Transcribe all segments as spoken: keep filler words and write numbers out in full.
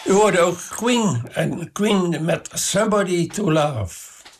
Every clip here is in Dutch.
U hoorde ook Queen en Queen met Somebody to Love.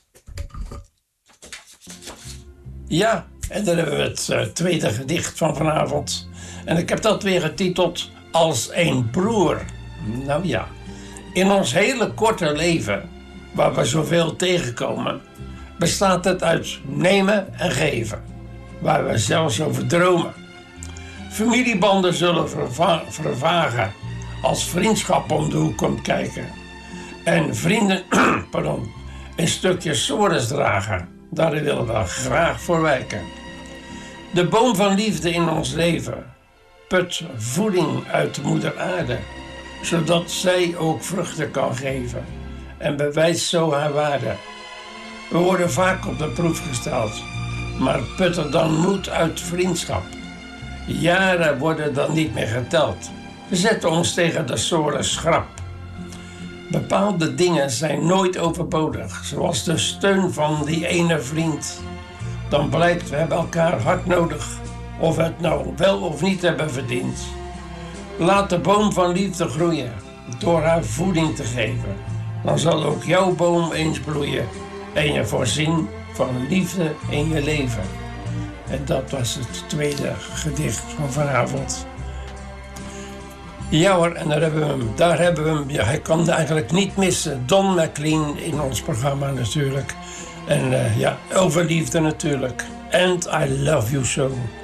Ja, en dan hebben we het uh, tweede gedicht van vanavond. En ik heb dat weer getiteld Als een broer. Nou ja, in ons hele korte leven, waar we zoveel tegenkomen, bestaat het uit nemen en geven, waar we zelfs over dromen. Familiebanden zullen verva- vervagen als vriendschap om de hoek komt kijken. En vrienden, pardon, een stukje sores dragen, daar willen we graag voor wijken. De boom van liefde in ons leven put voeding uit de moeder aarde, zodat zij ook vruchten kan geven en bewijst zo haar waarde. We worden vaak op de proef gesteld, maar putten dan moed uit vriendschap. Jaren worden dan niet meer geteld. We zetten ons tegen de soren schrap. Bepaalde dingen zijn nooit overbodig, zoals de steun van die ene vriend. Dan blijkt, we hebben elkaar hard nodig, of we het nou wel of niet hebben verdiend. Laat de boom van liefde groeien, door haar voeding te geven. Dan zal ook jouw boom eens bloeien en je voorzien van liefde in je leven. En dat was het tweede gedicht van vanavond. Ja hoor, en daar hebben we hem. Daar hebben we hem. Ja, hij kan eigenlijk niet missen. Don McLean in ons programma natuurlijk. En uh, ja, over liefde natuurlijk. And I Love You So.